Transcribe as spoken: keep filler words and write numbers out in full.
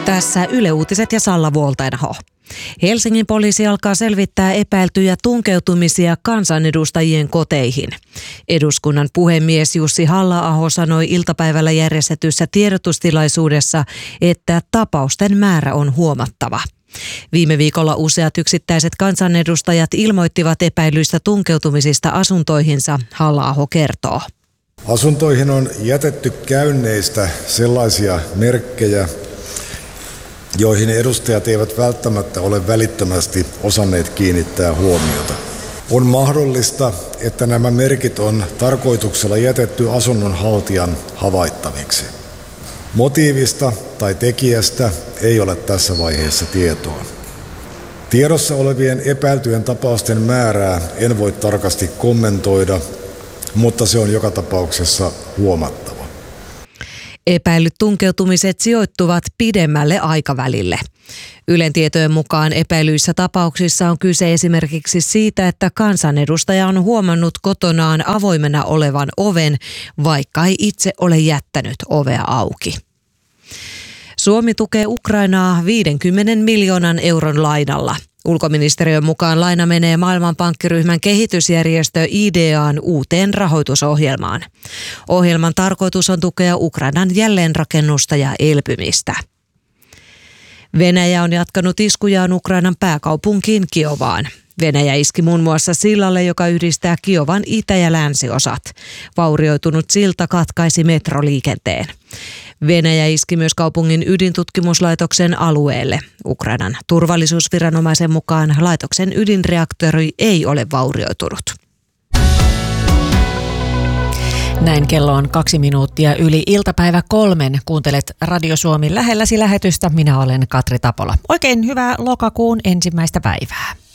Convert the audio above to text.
Tässä Yle Uutiset ja Salla Vuoltainho. Helsingin poliisi alkaa selvittää epäiltyjä tunkeutumisia kansanedustajien koteihin. Eduskunnan puhemies Jussi Halla-aho sanoi iltapäivällä järjestetyssä tiedotustilaisuudessa, että tapausten määrä on huomattava. Viime viikolla useat yksittäiset kansanedustajat ilmoittivat epäilyistä tunkeutumisista asuntoihinsa, Halla-aho kertoo. Asuntoihin on jätetty käynneistä sellaisia merkkejä, joihin edustajat eivät välttämättä ole välittömästi osanneet kiinnittää huomiota. On mahdollista, että nämä merkit on tarkoituksella jätetty asunnon haltijan havaittaviksi. Motiivista tai tekijästä ei ole tässä vaiheessa tietoa. Tiedossa olevien epäiltyjen tapausten määrää en voi tarkasti kommentoida, mutta se on joka tapauksessa huomattava. Epäillyt tunkeutumiset sijoittuvat pidemmälle aikavälille. Ylen tietojen mukaan epäilyissä tapauksissa on kyse esimerkiksi siitä, että kansanedustaja on huomannut kotonaan avoimena olevan oven, vaikka ei itse ole jättänyt ovea auki. Suomi tukee Ukrainaa viidenkymmenen miljoonan euron lainalla. Ulkoministeriön mukaan laina menee Maailmanpankkiryhmän kehitysjärjestö I D A:n uuteen rahoitusohjelmaan. Ohjelman tarkoitus on tukea Ukrainan jälleenrakennusta ja elpymistä. Venäjä on jatkanut iskujaan Ukrainan pääkaupunkiin Kiovaan. Venäjä iski muun muassa sillalle, joka yhdistää Kiovan itä- ja länsiosat. Vaurioitunut silta katkaisi metroliikenteen. Venäjä iski myös kaupungin ydintutkimuslaitoksen alueelle. Ukrainan turvallisuusviranomaisen mukaan laitoksen ydinreaktori ei ole vaurioitunut. Näin kello on kaksi minuuttia yli iltapäivä kolmen. Kuuntelet Radio Suomi lähelläsi lähetystä. Minä olen Katri Tapola. Oikein hyvää lokakuun ensimmäistä päivää.